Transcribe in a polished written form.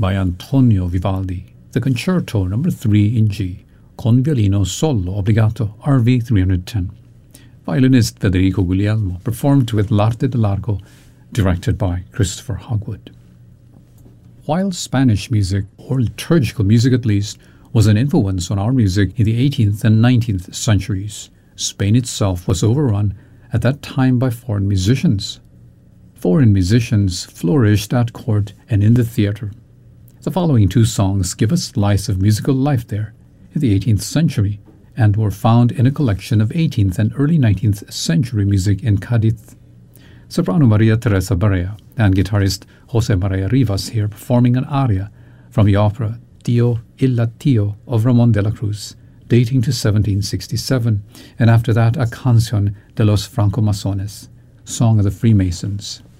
by Antonio Vivaldi, the Concerto No. 3 in G, con violino solo obbligato RV 310. Violinist Federico Guglielmo performed with L'Arte del Largo, directed by Christopher Hogwood. While Spanish music, or liturgical music at least, was an influence on our music in the 18th and 19th centuries, Spain itself was overrun at that time by foreign musicians. Foreign musicians flourished at court and in the theatre. The following two songs give a slice of musical life there in the 18th century and were found in a collection of 18th and early 19th century music in Cadiz. Soprano Maria Teresa Barea and guitarist Jose Maria Rivas here performing an aria from the opera Tío il Tío of Ramón de la Cruz, dating to 1767, and after that a Canción de los Francomasones, Song of the Freemasons.